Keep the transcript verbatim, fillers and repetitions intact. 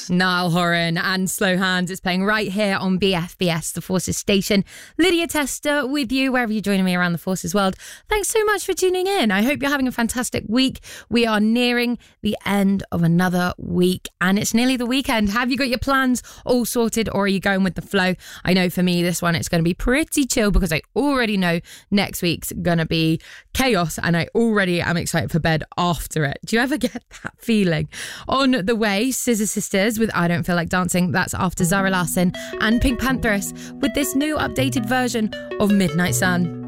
Niall Horan and Slow Hands. It's playing right here on B F B S, the Forces station. Lydia Tester with you, wherever you're joining me around the Forces world. Thanks so much for tuning in. I hope you're having a fantastic week. We are nearing the end of another week and it's nearly the weekend. Have you got your plans all sorted or are you going with the flow? I know for me, this one, it's going to be pretty chill because I already know next week's going to be chaos and I already am excited for bed after it. Do you ever get that feeling? On the way, Scissor Sisters with I Don't Feel Like Dancing. That's after Zara Larsson and Pink Pantheress with this new updated version of Midnight Sun.